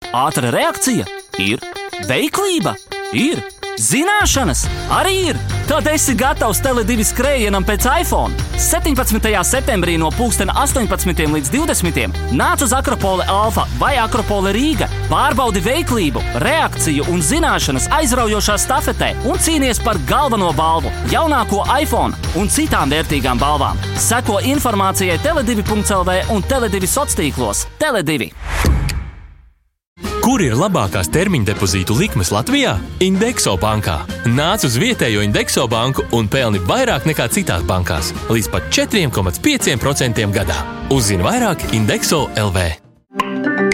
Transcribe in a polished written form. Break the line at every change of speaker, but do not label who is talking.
Ātra reakcija? Ir. Veiklība? Ir. Zināšanas? Arī ir. Tad esi gatavs Tele2 skrējienam pēc iPhone. 17. septembrī no 18 līdz 20. Nāc uz Akropole Alfa vai Akropole Rīga. Pārbaudi veiklību, reakciju un zināšanas aizraujošā stafetē un cīnies par galveno balvu, jaunāko iPhone un citām vērtīgām balvām. Seko informācijai tele2.lv un Tele2 sociālos. Tele2.
Kur ir labākās termiņdepozītu likmes Latvijā? Indexo bankā. Nāc uz vietējo Indexo banku un pelni vairāk nekā citās bankās. Līdz pat 4,5% gadā. Uzzini vairāk Indexo LV.